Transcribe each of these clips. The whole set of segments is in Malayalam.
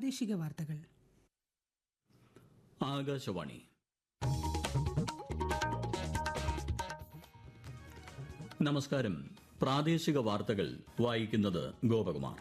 പ്രാദേശിക വാർത്തകൾ. ആകാശവാണി. നമസ്കാരം. പ്രാദേശിക വാർത്തകൾ വായിക്കുന്നത് ഗോപകുമാർ.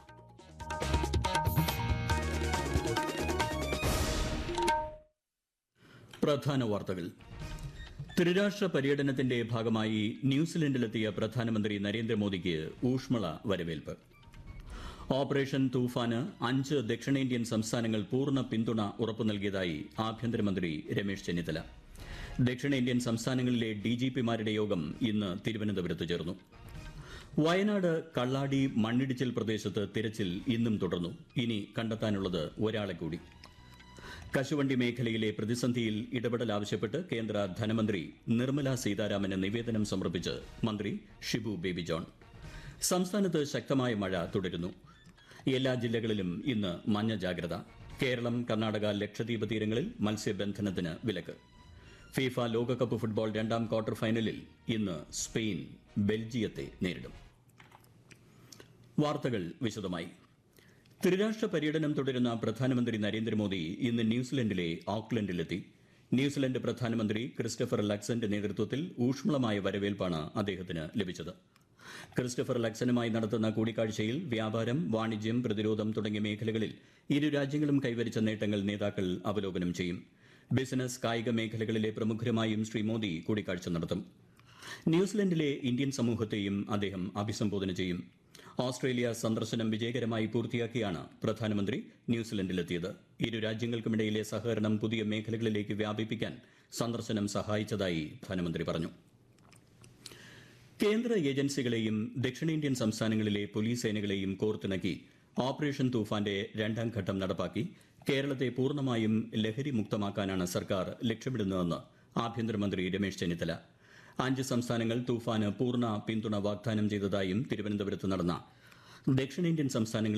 പ്രധാന വാർത്തകൾ. ത്രിരാഷ്ട്ര പര്യടനത്തിന്റെ ഭാഗമായി ന്യൂസിലൻഡിലെത്തിയ പ്രധാനമന്ത്രി നരേന്ദ്രമോദിക്ക് ഊഷ്മള വരവേൽപ്പ്. ഓപ്പറേഷൻ തൂഫാന് 5 ദക്ഷിണേന്ത്യൻ സംസ്ഥാനങ്ങൾ പൂർണ്ണ പിന്തുണ ഉറപ്പു നൽകിയതായി ആഭ്യന്തരമന്ത്രി രമേശ് ചെന്നിത്തല. ദക്ഷിണേന്ത്യൻ സംസ്ഥാനങ്ങളിലെ ഡിജിപിമാരുടെ യോഗം ഇന്ന് തിരുവനന്തപുരത്ത് ചേർന്നു. വയനാട് കള്ളാടി മണ്ണിടിച്ചിൽ പ്രദേശത്ത് തിരച്ചിൽ ഇന്നും തുടർന്നു. ഇനി കണ്ടെത്താനുള്ളത് ഒരാളെ കൂടി. കശുവണ്ടി മേഖലയിലെ പ്രതിസന്ധിയിൽ ഇടപെടൽ ആവശ്യപ്പെട്ട് കേന്ദ്ര ധനമന്ത്രി നിർമ്മല സീതാരാമന് നിവേദനം സമർപ്പിച്ച് മന്ത്രി ഷിബു ബേബി ജോൺ. സംസ്ഥാനത്ത് ശക്തമായ മഴ തുടരുന്നു. എല്ലാ ജില്ലകളിലും ഇന്ന് മഞ്ഞ ജാഗ്രത. കേരളം, കർണാടക, ലക്ഷദ്വീപ് തീരങ്ങളിൽ മത്സ്യബന്ധനത്തിന് വിലക്ക്. ഫിഫ ലോകകപ്പ് ഫുട്ബോൾ 2ാം ക്വാർട്ടർ ഫൈനലിൽ ഇന്ന് സ്പെയിൻ ബെൽജിയത്തെ നേരിടും. വാർത്തകൾ വിശദമായി. ത്രിരാഷ്ട്ര പര്യടനം തുടരുന്ന പ്രധാനമന്ത്രി നരേന്ദ്രമോദി ഇന്ന് ന്യൂസിലൻഡിലെ ഓക്ലൻഡിലെത്തി. ന്യൂസിലൻഡ് പ്രധാനമന്ത്രി ക്രിസ്റ്റഫർ ലക്സന്റെ നേതൃത്വത്തിൽ ഊഷ്മളമായ വരവേൽപ്പാണ് അദ്ദേഹത്തിന് ലഭിച്ചത്. ക്രിസ്റ്റഫർ ലക്സനുമായി നടത്തുന്ന കൂടിക്കാഴ്ചയിൽ വ്യാപാരം, വാണിജ്യം, പ്രതിരോധം തുടങ്ങിയ മേഖലകളിൽ ഇരു രാജ്യങ്ങളും കൈവരിച്ച നേട്ടങ്ങൾ നേതാക്കൾ അവലോകനം ചെയ്യും. ബിസിനസ്, കായിക മേഖലകളിലെ പ്രമുഖരുമായും ശ്രീ മോദി കൂടിക്കാഴ്ച നടത്തും. ന്യൂസിലൻഡിലെ ഇന്ത്യൻ സമൂഹത്തെയും അദ്ദേഹം അഭിസംബോധന ചെയ്യും. ഓസ്ട്രേലിയ സന്ദർശനം വിജയകരമായി പൂർത്തിയാക്കിയാണ് പ്രധാനമന്ത്രി ന്യൂസിലൻഡിലെത്തിയത്. ഇരു രാജ്യങ്ങൾക്കുമിടയിലെ സഹകരണം പുതിയ മേഖലകളിലേക്ക് വ്യാപിപ്പിക്കാൻ സന്ദർശനം സഹായിച്ചതായി പ്രധാനമന്ത്രി പറഞ്ഞു. കേന്ദ്ര ഏജൻസികളെയും ദക്ഷിണേന്ത്യൻ സംസ്ഥാനങ്ങളിലെ പോലീസ് സേനകളെയും കോർത്തിണക്കി ഓപ്പറേഷൻ തൂഫാന്റെ 2ാം ഘട്ടം നടപ്പാക്കി കേരളത്തെ പൂർണ്ണമായും ലഹരി മുക്തമാക്കാനാണ് സർക്കാർ ലക്ഷ്യമിടുന്നതെന്ന് ആഭ്യന്തരമന്ത്രി രമേശ് ചെന്നിത്തല. 5 സംസ്ഥാനങ്ങൾ തൂഫാന് പൂർണ്ണ പിന്തുണ വാഗ്ദാനം ചെയ്തതായും തിരുവനന്തപുരത്ത് നടന്ന ദക്ഷിണേന്ത്യൻ സംസ്ഥാനങ്ങളിൽ